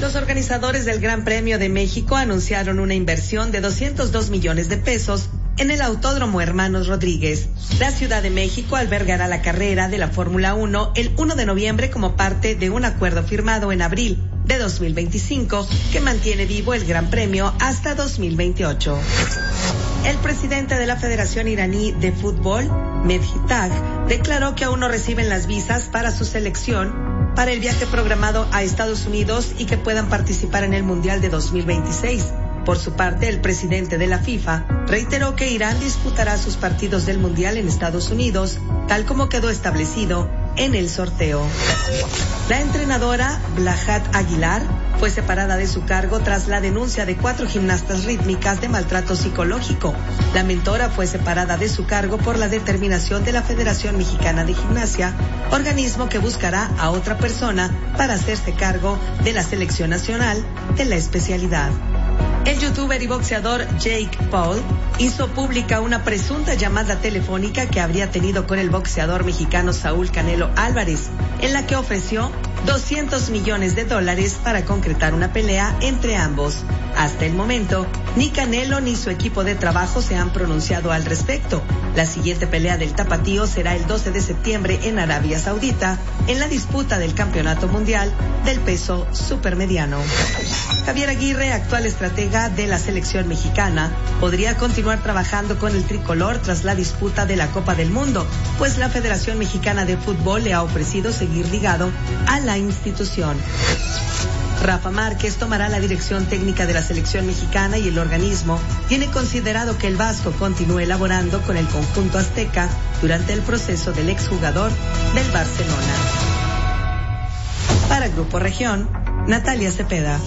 Los organizadores del Gran Premio de México anunciaron una inversión de 202 millones de pesos en el Autódromo Hermanos Rodríguez. La Ciudad de México albergará la carrera de la Fórmula 1 el 1 de noviembre como parte de un acuerdo firmado en abril de 2025 que mantiene vivo el Gran Premio hasta 2028. El presidente de la Federación Iraní de Fútbol, Mehdi Tag, declaró que aún no reciben las visas para su selección para el viaje programado a Estados Unidos y que puedan participar en el Mundial de 2026. Por su parte, el presidente de la FIFA reiteró que Irán disputará sus partidos del Mundial en Estados Unidos, tal como quedó establecido en el sorteo. La entrenadora Blajat Aguilar fue separada de su cargo tras la denuncia de 4 gimnastas rítmicas de maltrato psicológico. La mentora fue separada de su cargo por la determinación de la Federación Mexicana de Gimnasia, organismo que buscará a otra persona para hacerse cargo de la selección nacional de la especialidad. El youtuber y boxeador Jake Paul hizo pública una presunta llamada telefónica que habría tenido con el boxeador mexicano Saúl Canelo Álvarez, en la que ofreció $200 millones para concretar una pelea entre ambos. Hasta el momento, ni Canelo ni su equipo de trabajo se han pronunciado al respecto. La siguiente pelea del tapatío será el 12 de septiembre en Arabia Saudita, en la disputa del Campeonato Mundial del peso supermediano. Javier Aguirre, actual estratega de la selección mexicana, podría continuar trabajando con el tricolor tras la disputa de la Copa del Mundo, pues la Federación Mexicana de Fútbol le ha ofrecido seguir ligado a la institución. Rafa Márquez tomará la dirección técnica de la selección mexicana y el organismo tiene considerado que el vasco continúe elaborando con el conjunto azteca durante el proceso del exjugador del Barcelona. Para Grupo Región, Natalia Cepeda.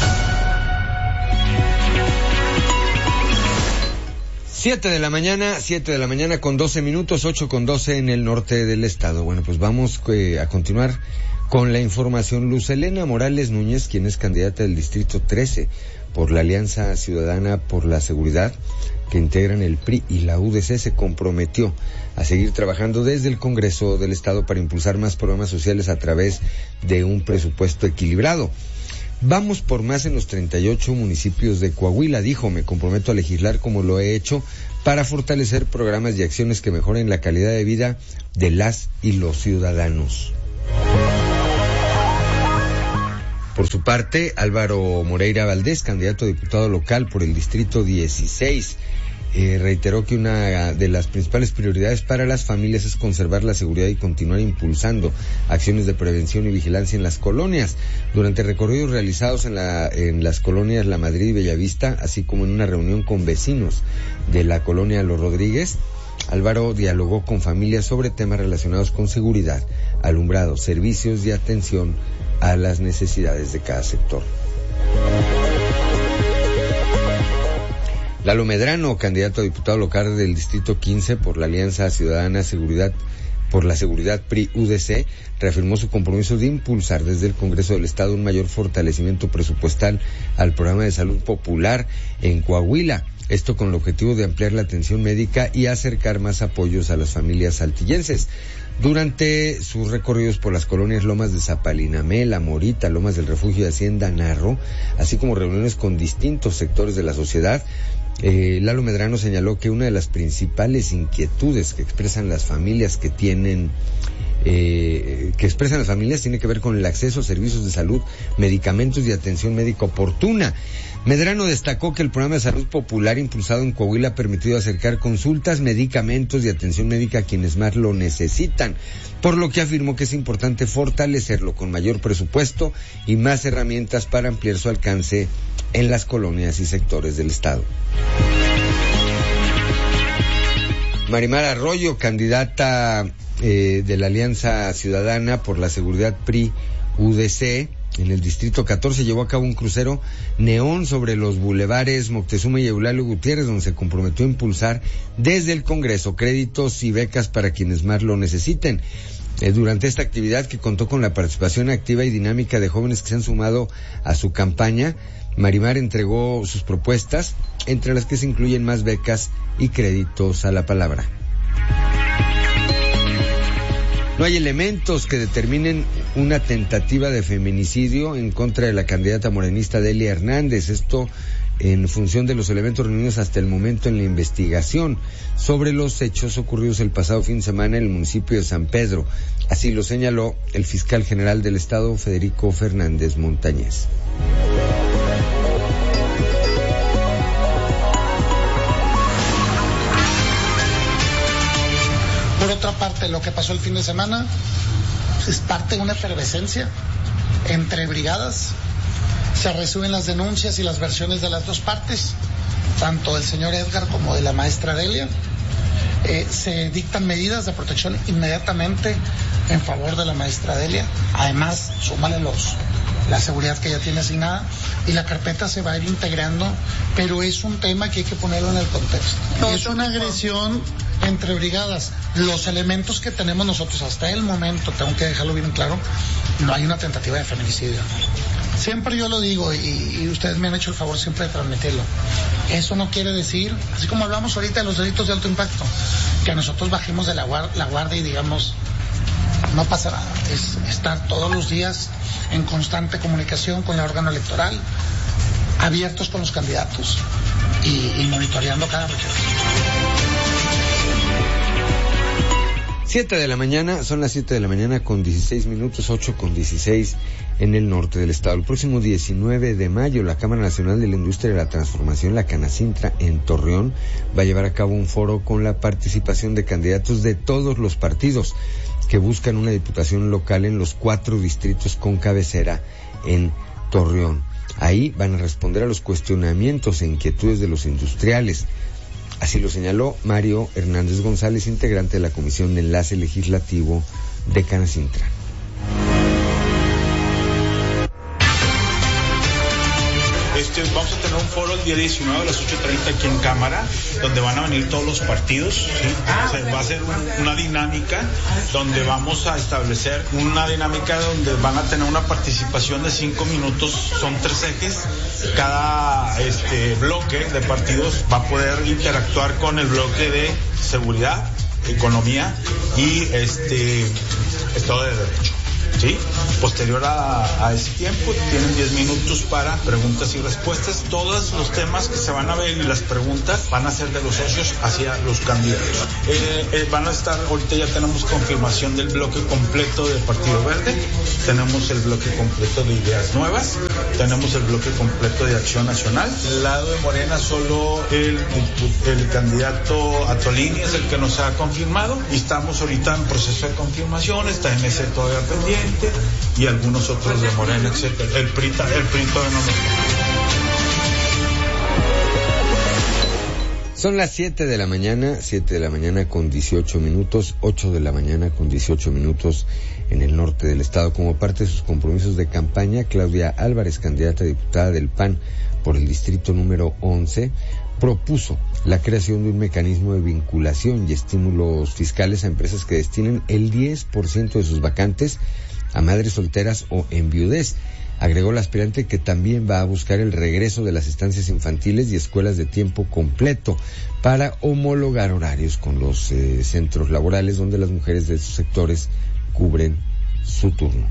7 de la mañana con 12 minutos, 8:12 en el norte del estado. Bueno, pues vamos a continuar con la información. Luz Helena Morales Núñez, quien es candidata del Distrito 13 por la Alianza Ciudadana por la Seguridad, que integran el PRI y la UDC, se comprometió a seguir trabajando desde el Congreso del Estado para impulsar más programas sociales a través de un presupuesto equilibrado. Vamos por más en los 38 municipios de Coahuila, dijo. Me comprometo a legislar como lo he hecho para fortalecer programas y acciones que mejoren la calidad de vida de las y los ciudadanos. Por su parte, Álvaro Moreira Valdés, candidato a diputado local por el Distrito 16, reiteró que una de las principales prioridades para las familias es conservar la seguridad y continuar impulsando acciones de prevención y vigilancia en las colonias. Durante recorridos realizados en las colonias La Madrid y Bellavista, así como en una reunión con vecinos de la colonia Los Rodríguez, Álvaro dialogó con familias sobre temas relacionados con seguridad, alumbrado, servicios y atención a las necesidades de cada sector. Lalo Medrano, candidato a diputado local del Distrito 15 por la Alianza Ciudadana por la Seguridad PRI-UDC, reafirmó su compromiso de impulsar desde el Congreso del Estado un mayor fortalecimiento presupuestal al programa de salud popular en Coahuila. Esto con el objetivo de ampliar la atención médica y acercar más apoyos a las familias saltillenses. Durante sus recorridos por las colonias Lomas de Zapalinamé, La Morita, Lomas del Refugio y Hacienda Narro, así como reuniones con distintos sectores de la sociedad, Lalo Medrano señaló que una de las principales inquietudes que expresan las familias tiene que ver con el acceso a servicios de salud, medicamentos y atención médica oportuna. Medrano destacó que el programa de salud popular impulsado en Coahuila ha permitido acercar consultas, medicamentos y atención médica a quienes más lo necesitan, por lo que afirmó que es importante fortalecerlo con mayor presupuesto y más herramientas para ampliar su alcance en las colonias y sectores del estado. Marimar Arroyo, candidata de la Alianza Ciudadana por la Seguridad PRI-UDC, en el Distrito 14, llevó a cabo un crucero neón sobre los bulevares Moctezuma y Eulalio Gutiérrez, donde se comprometió a impulsar desde el Congreso créditos y becas para quienes más lo necesiten. Durante esta actividad, que contó con la participación activa y dinámica de jóvenes que se han sumado a su campaña, Marimar entregó sus propuestas, entre las que se incluyen más becas y créditos a la palabra. No hay elementos que determinen una tentativa de feminicidio en contra de la candidata morenista Delia Hernández. Esto en función de los elementos reunidos hasta el momento en la investigación sobre los hechos ocurridos el pasado fin de semana en el municipio de San Pedro. Así lo señaló el fiscal general del Estado, Federico Fernández Montañez. Por otra parte, lo que pasó el fin de semana es parte de una efervescencia entre brigadas. Se reciben las denuncias y las versiones de las dos partes, tanto del señor Edgar como de la maestra Delia. Se dictan medidas de protección inmediatamente en favor de la maestra Delia. Además, súmale la seguridad que ella tiene asignada y la carpeta se va a ir integrando, pero es un tema que hay que ponerlo en el contexto. Es una agresión entre brigadas. Los elementos que tenemos nosotros hasta el momento, tengo que dejarlo bien claro, no hay una tentativa de feminicidio. Siempre yo lo digo y ustedes me han hecho el favor siempre de transmitirlo. Eso no quiere decir, así como hablamos ahorita de los delitos de alto impacto, que nosotros bajemos de la guardia y digamos, no pasa nada. Es estar todos los días en constante comunicación con el órgano electoral, abiertos con los candidatos y monitoreando cada región. 7 de la mañana, son las 7 de la mañana con 16 minutos, 8 con 16 en el norte del estado. El próximo 19 de mayo, la Cámara Nacional de la Industria de la Transformación, la Canacintra, en Torreón, va a llevar a cabo un foro con la participación de candidatos de todos los partidos que buscan una diputación local en los 4 distritos con cabecera en Torreón. Ahí van a responder a los cuestionamientos e inquietudes de los industriales. Así lo señaló Mario Hernández González, integrante de la Comisión de Enlace Legislativo de Canacintra. Vamos a tener un foro el día 19 a las 8:30 aquí en Cámara, donde van a venir todos los partidos, ¿sí? Va a ser una dinámica donde vamos a establecer una dinámica donde van a tener una participación de 5 minutos, son 3 ejes, cada bloque de partidos va a poder interactuar con el bloque de seguridad, economía y Estado de Derecho. ¿Sí? Posterior a ese tiempo tienen 10 minutos para preguntas y respuestas. Todos los temas que se van a ver y las preguntas van a ser de los socios hacia los candidatos. Van a estar, ahorita ya tenemos confirmación del bloque completo del Partido Verde, tenemos el bloque completo de Ideas Nuevas, tenemos el bloque completo de Acción Nacional. Del lado de Morena solo el candidato Atolini es el que nos ha confirmado y estamos ahorita en proceso de confirmación, está MC todavía pendiente y algunos otros de Morena, etcétera. El PRI todavía no nos... Son las 7 de la mañana con 18 minutos, 8 de la mañana con 18 minutos en el norte del estado. Como parte de sus compromisos de campaña, Claudia Álvarez, candidata a diputada del PAN por el distrito número 11, propuso la creación de un mecanismo de vinculación y estímulos fiscales a empresas que destinen el 10% de sus vacantes a madres solteras o en viudez. Agregó la aspirante que también va a buscar el regreso de las estancias infantiles y escuelas de tiempo completo para homologar horarios con los centros laborales donde las mujeres de esos sectores cubren su turno.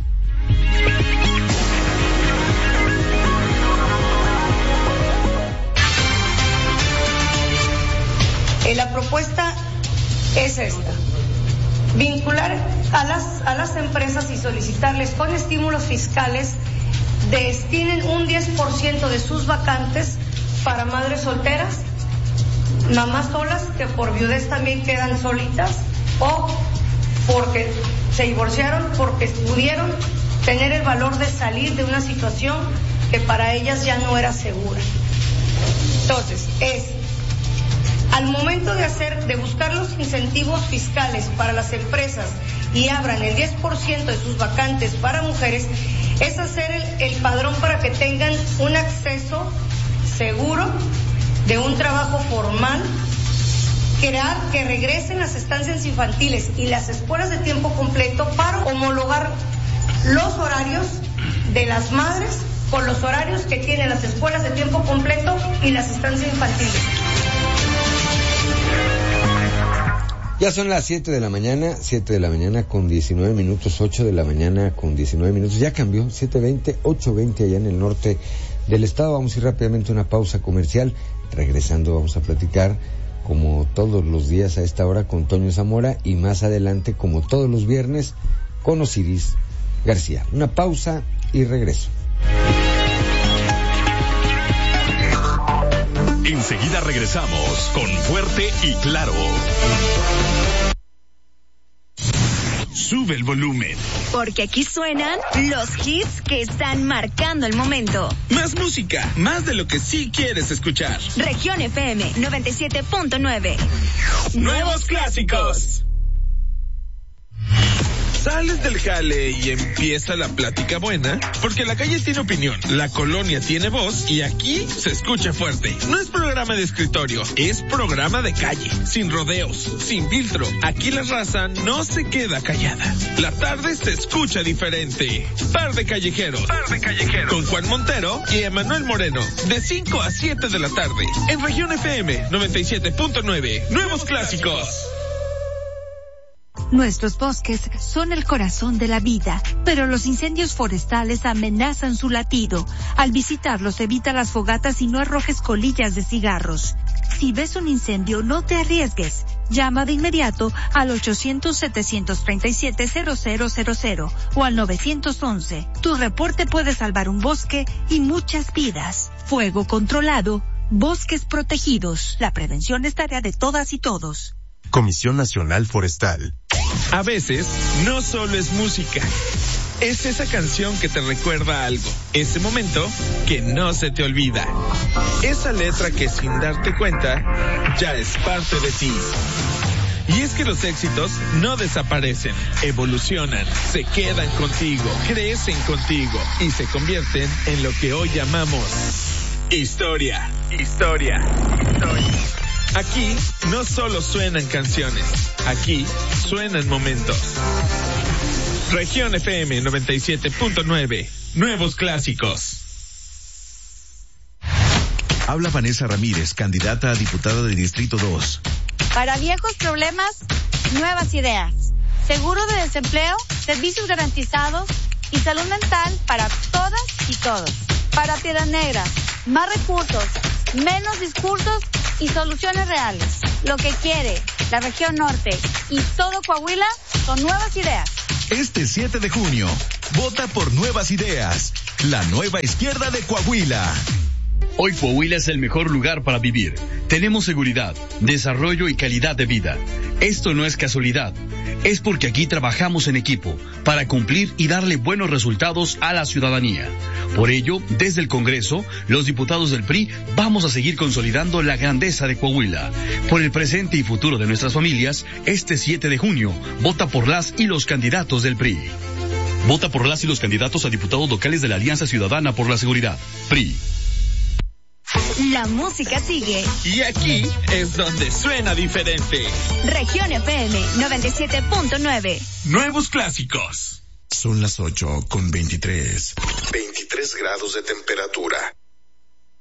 La propuesta es esta: vincular a las empresas y solicitarles con estímulos fiscales destinen un 10% de sus vacantes para madres solteras, mamás solas que por viudez también quedan solitas o porque se divorciaron, porque pudieron tener el valor de salir de una situación que para ellas ya no era segura. Entonces, al momento de buscar los incentivos fiscales para las empresas y abran el 10% de sus vacantes para mujeres, es hacer el padrón para que tengan un acceso seguro de un trabajo formal, crear que regresen las estancias infantiles y las escuelas de tiempo completo para homologar los horarios de las madres con los horarios que tienen las escuelas de tiempo completo y las estancias infantiles. Ya son las 7 de la mañana con 19 minutos, 8 de la mañana con 19 minutos. Ya cambió, 7:20, 8:20 allá en el norte del estado. Vamos a ir rápidamente a una pausa comercial. Regresando vamos a platicar, como todos los días a esta hora, con Toño Zamora, y más adelante, como todos los viernes, con Osiris García. Una pausa y regreso. Enseguida regresamos con Fuerte y Claro. Sube el volumen. Porque aquí suenan los hits que están marcando el momento. Más música, más de lo que sí quieres escuchar. Región FM 97.9. Nuevos clásicos. Sales del jale y empieza la plática buena, porque la calle tiene opinión, la colonia tiene voz y aquí se escucha fuerte. No es programa de escritorio, es programa de calle, sin rodeos, sin filtro. Aquí la raza no se queda callada. La tarde se escucha diferente. Par de callejeros. Con Juan Montero y Emanuel Moreno, de 5 a 7 de la tarde, en Región FM 97.9. Nuevos clásicos. Nuestros bosques son el corazón de la vida, pero los incendios forestales amenazan su latido. Al visitarlos, evita las fogatas y no arrojes colillas de cigarros. Si ves un incendio, no te arriesgues. Llama de inmediato al 800-737-0000 o al 911. Tu reporte puede salvar un bosque y muchas vidas. Fuego controlado, bosques protegidos. La prevención es tarea de todas y todos. Comisión Nacional Forestal. A veces, no solo es música. Es esa canción que te recuerda algo. Ese momento que no se te olvida. Esa letra que sin darte cuenta, ya es parte de ti. Y es que los éxitos no desaparecen, evolucionan, se quedan contigo, crecen contigo y se convierten en lo que hoy llamamos historia. Aquí no solo suenan canciones, aquí suenan momentos. Región FM 97.9, nuevos clásicos. Habla Vanessa Ramírez, candidata a diputada del Distrito 2. Para viejos problemas, nuevas ideas. Seguro de desempleo, servicios garantizados y salud mental para todas y todos. Para Piedras Negras, más recursos, menos discursos y soluciones reales. Lo que quiere la región norte y todo Coahuila son nuevas ideas. Este 7 de junio, vota por Nuevas Ideas, la nueva izquierda de Coahuila. Hoy Coahuila es el mejor lugar para vivir. Tenemos seguridad, desarrollo y calidad de vida. Esto no es casualidad. Es porque aquí trabajamos en equipo para cumplir y darle buenos resultados a la ciudadanía. Por ello, desde el Congreso, los diputados del PRI vamos a seguir consolidando la grandeza de Coahuila. Por el presente y futuro de nuestras familias, este 7 de junio, vota por las y los candidatos del PRI. Vota por las y los candidatos a diputados locales de la Alianza Ciudadana por la Seguridad, PRI. La música sigue. Y aquí es donde suena diferente. Región FM 97.9. Nuevos clásicos. Son las 8:23. 23 grados de temperatura.